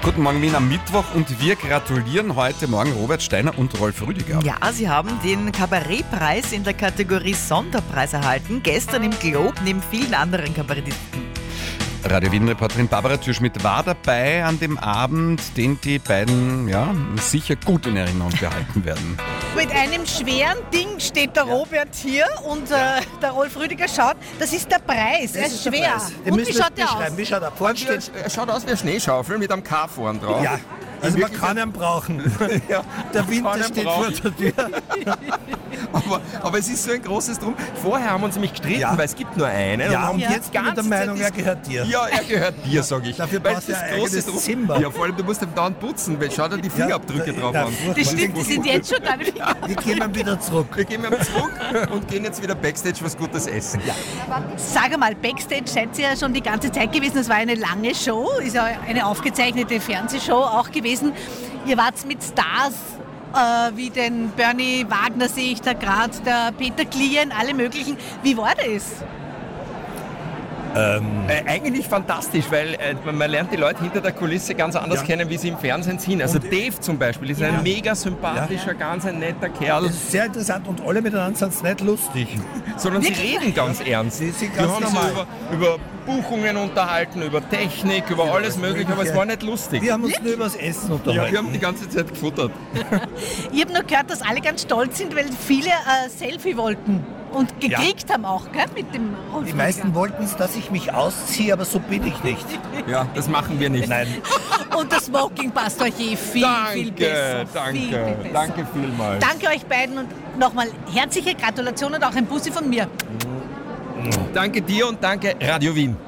Guten Morgen Wien am Mittwoch und wir gratulieren heute Morgen Robert Steiner und Rolf Rüdiger. Ja, sie haben den Kabarettpreis in der Kategorie Sonderpreis erhalten. Gestern im Globe neben vielen anderen Kabarettisten. Radio Wien-Reporterin Barbara Türschmidt war dabei an dem Abend, den die beiden sicher gut in Erinnerung behalten werden. Mit einem schweren Ding steht der Robert hier und der Rolf Rüdiger schaut, das ist der Preis, er ist schwer. Und wie schaut der aus? Wie schaut er? Vorne steht, Er schaut aus wie eine Schneeschaufel mit einem K vorn drauf. ja, also man kann ihn brauchen. Ja, Der Winter kann ihn steht brauchen. vor der Tür. Aber es ist so ein großes Drum. Vorher haben wir uns nämlich gestritten, Ja. weil es gibt nur einen. Ja, und Ja. jetzt bin ich der Meinung, er gehört dir. Ja, er gehört dir, sage ich. Dafür Weil brauchst du das ein große eigenes Drum. Zimmer. Ja, vor allem, du musst ihm dauernd putzen, weil schau dir die Fingerabdrücke drauf an. Das stimmt, die sind jetzt schon da. Wir gehen wieder zurück. Wir gehen mal zurück und gehen jetzt wieder Backstage was Gutes essen. Ja. Sag mal, Backstage seid ihr ja schon die ganze Zeit gewesen. Es war eine lange Show, ist ja eine aufgezeichnete Fernsehshow auch gewesen. Ihr wart mit Stars wie den Bernie Wagner, sehe ich da gerade, der Peter Klien, alle möglichen. Wie war das? Eigentlich fantastisch, weil man lernt die Leute hinter der Kulisse ganz anders kennen, wie sie im Fernsehen sind. Also Dave zum Beispiel ist ein mega sympathischer, ganz ein netter Kerl, Das ist sehr interessant und alle miteinander sind es nicht lustig. sondern sie reden ganz ernst. Sie sind Wir ganz haben normal. sich über Buchungen unterhalten, über Technik, über alles Mögliche, aber es war nicht lustig. Wir haben uns nur über das Essen Ja, unterhalten. wir haben die ganze Zeit gefuttert. Ich habe nur gehört, dass alle ganz stolz sind, weil viele Selfie wollten und gekriegt haben auch, gell, mit dem Rolf Die Rüdiger. meisten wollten es, dass ich mich ausziehe, aber so bin ich nicht. Ja, das machen wir nicht. Nein. Und das Smoking passt euch viel, viel besser. Viel besser. Danke vielmals. Danke euch beiden und nochmal herzliche Gratulation und auch ein Bussi von mir. Danke dir und danke Radio Wien.